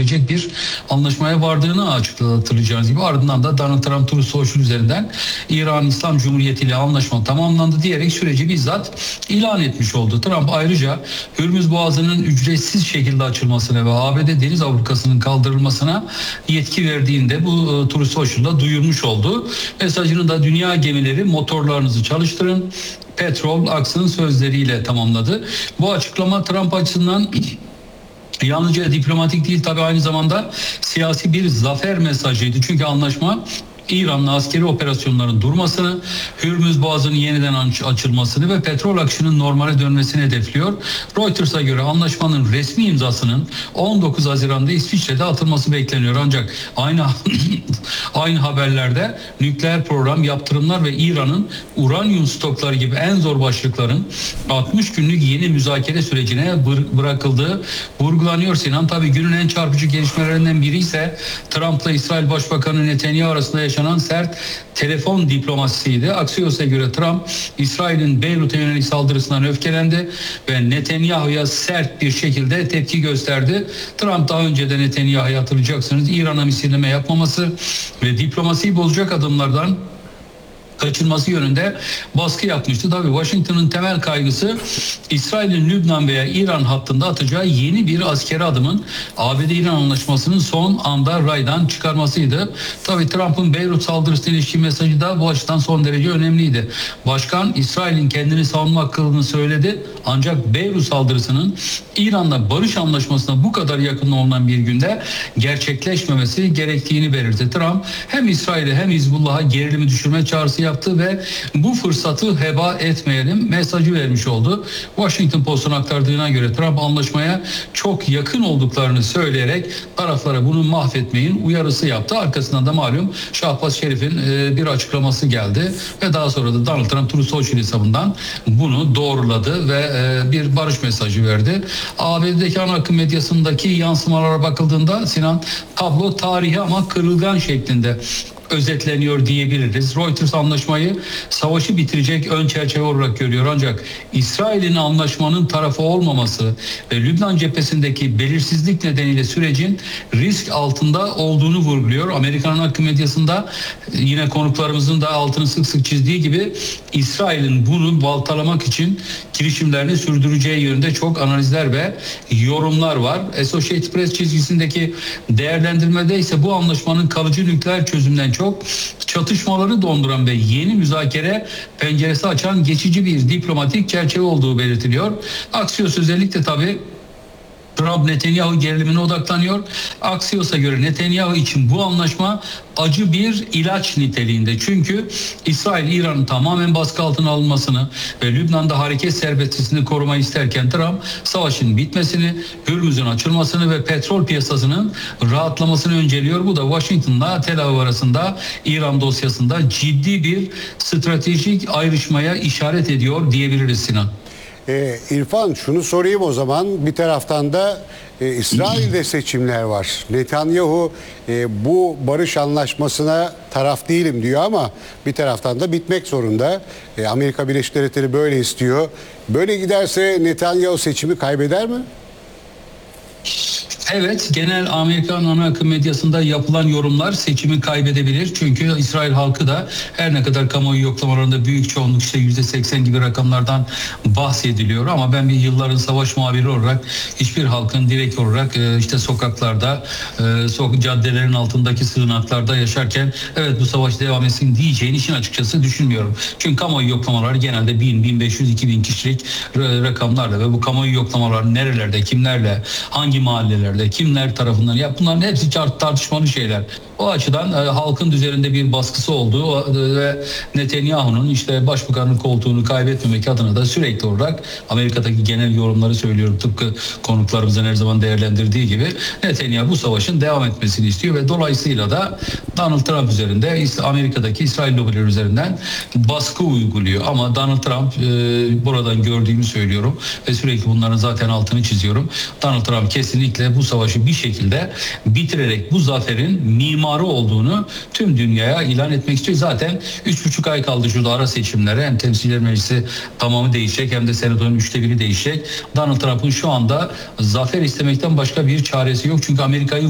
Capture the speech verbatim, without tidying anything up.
getirecek bir anlaşmaya vardığını açıkladı hatırlayacağınız gibi. Ardından da Donald Trump Truth Social üzerinden İran İslam Cumhuriyeti ile anlaşma tamamlandı diyerek süreci bizzat ilan etmiş oldu. Trump ayrıca Hürmüz Boğazı'nın ücretsiz şekilde açılmasına ve A B D deniz ablukasının kaldırılmasına yetki verdiğinde bu Truth Social'da duyurmuş oldu. Mesajını da dünya gemileri motorlarınızı çalıştırın, petrol aksın sözleriyle tamamladı. Bu açıklama Trump açısından yalnızca diplomatik değil, tabii aynı zamanda siyasi bir zafer mesajıydı. Çünkü anlaşma İran'la askeri operasyonların durmasını, Hürmüz Boğazı'nın yeniden açılmasını ve petrol akışının normale dönmesini hedefliyor. Reuters'a göre anlaşmanın resmi imzasının on dokuz Haziran'da İsviçre'de atılması bekleniyor. Ancak aynı aynı haberlerde nükleer program, yaptırımlar ve İran'ın uranyum stokları gibi en zor başlıkların altmış günlük yeni müzakere sürecine bırakıldığı vurgulanıyor Sinan. Tabii günün en çarpıcı gelişmelerinden biri ise Trump'la İsrail Başbakanı Netanyahu arasında yaşanan sert telefon diplomasisiydi. Axios'a göre Trump, İsrail'in Beyrut'a yönelik saldırısından öfkelendi ve Netanyahu'ya sert bir şekilde tepki gösterdi. Trump daha önce de Netanyahu'ya hatırlayacaksınız İran'a misilleme yapmaması ve diplomasiyi bozacak adımlardan kaçınması yönünde baskı yapmıştı. Tabii Washington'ın temel kaygısı İsrail'in Lübnan veya İran hattında atacağı yeni bir askeri adımın A B D-İran anlaşmasının son anda raydan çıkarmasıydı. Tabii Trump'ın Beyrut saldırısına ilişkin mesajı da bu açıdan son derece önemliydi. Başkan İsrail'in kendini savunma hakkını söyledi. Ancak Beyrut saldırısının İran'la barış anlaşmasına bu kadar yakın olunan bir günde gerçekleşmemesi gerektiğini belirtti. Trump hem İsrail'e hem Hizbullah'a gerilimi düşürme çağrısı yaptı yaptı ve bu fırsatı heba etmeyelim mesajı vermiş oldu. Washington Post'un aktardığına göre Trump anlaşmaya çok yakın olduklarını söyleyerek taraflara bunu mahvetmeyin uyarısı yaptı. Arkasından da malum Şahbaz Şerif'in bir açıklaması geldi ve daha sonra da Donald Trump Truth Social hesabından bunu doğruladı ve bir barış mesajı verdi. A B D'deki ana akım medyasındaki yansımalara bakıldığında Sinan, tablo tarihi ama kırılgan şeklinde özetleniyor diyebiliriz. Reuters anlaşmayı savaşı bitirecek ön çerçeve olarak görüyor. Ancak İsrail'in anlaşmanın tarafı olmaması ve Lübnan cephesindeki belirsizlik nedeniyle sürecin risk altında olduğunu vurguluyor. Amerikan akım medyasında yine konuklarımızın da altını sık sık çizdiği gibi İsrail'in bunu baltalamak için girişimlerini sürdüreceği yönünde çok analizler ve yorumlar var. Associated Press çizgisindeki değerlendirmede ise bu anlaşmanın kalıcı nükleer çözümden çok çok çatışmaları donduran ve yeni müzakere penceresi açan geçici bir diplomatik çerçeve olduğu belirtiliyor. Axios özellikle tabii Trump-Netanyahu gerilimine odaklanıyor. Axios'a göre Netanyahu için bu anlaşma acı bir ilaç niteliğinde. Çünkü İsrail İran'ın tamamen baskı altına alınmasını ve Lübnan'da hareket serbestliğini korumayı isterken Trump savaşın bitmesini, Hürmüz'ün açılmasını ve petrol piyasasının rahatlamasını önceliyor. Bu da Washington'la Tel Aviv arasında İran dosyasında ciddi bir stratejik ayrışmaya işaret ediyor diyebiliriz Sinan. E, İrfan, şunu sorayım o zaman. Bir taraftan da e, İsrail'de seçimler var. Netanyahu e, bu barış anlaşmasına taraf değilim diyor ama bir taraftan da bitmek zorunda. E, Amerika Birleşik Devletleri böyle istiyor. Böyle giderse Netanyahu seçimi kaybeder mi? Evet, genel Amerikan ana akım medyasında yapılan yorumlar seçimi kaybedebilir. Çünkü İsrail halkı da her ne kadar kamuoyu yoklamalarında büyük çoğunluk işte yüzde seksen gibi rakamlardan bahsediliyor. Ama ben bir yılların savaş muhabiri olarak hiçbir halkın direkt olarak işte sokaklarda, caddelerin altındaki sığınaklarda yaşarken evet bu savaş devam etsin diyeceğini işin açıkçası düşünmüyorum. Çünkü kamuoyu yoklamaları genelde bin, bin beş yüz, iki bin kişilik rakamlarla ve bu kamuoyu yoklamalar nerelerde, kimlerle, hangi mahallelerde, kimler tarafından ya bunların hepsi tartışmalı şeyler. O açıdan e, halkın üzerinde bir baskısı olduğu e, ve Netanyahu'nun işte başbakanlık koltuğunu kaybetmemek adına da sürekli olarak Amerika'daki genel yorumları söylüyorum. Tıpkı konuklarımızın her zaman değerlendirdiği gibi Netanyahu bu savaşın devam etmesini istiyor ve dolayısıyla da Donald Trump üzerinde Amerika'daki İsrail lobileri üzerinden baskı uyguluyor. Ama Donald Trump e, buradan gördüğümü söylüyorum ve sürekli bunların zaten altını çiziyorum. Donald Trump kesinlikle bu savaşı bir şekilde bitirerek bu zaferin mimarı olduğunu tüm dünyaya ilan etmek istiyor. Zaten üç buçuk ay kaldı şurada ara seçimlere. Hem Temsilciler Meclisi tamamı değişecek hem de Senato'nun üçte biri değişecek. Donald Trump'ın şu anda zafer istemekten başka bir çaresi yok. Çünkü Amerika'yı